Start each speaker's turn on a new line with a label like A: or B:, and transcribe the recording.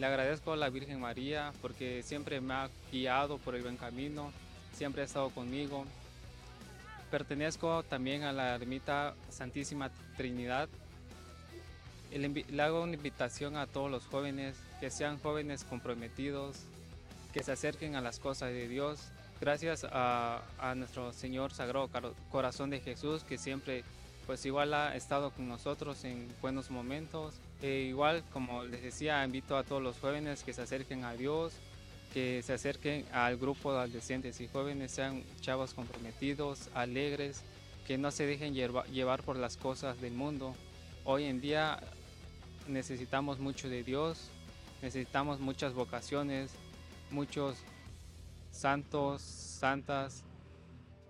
A: Le agradezco a la Virgen María porque siempre me ha guiado por el buen camino, siempre ha estado conmigo. Pertenezco también a la ermita Santísima Trinidad. Le hago una invitación a todos los jóvenes, que sean jóvenes comprometidos, que se acerquen a las cosas de Dios. Gracias a nuestro Señor Sagrado Corazón de Jesús, que siempre pues igual ha estado con nosotros en buenos momentos. Igual, como les decía, invito a todos los jóvenes que se acerquen a Dios, que se acerquen al grupo de adolescentes y jóvenes, sean chavos comprometidos, alegres, que no se dejen llevar por las cosas del mundo. Hoy en día necesitamos mucho de Dios, necesitamos muchas vocaciones, muchos santos, santas,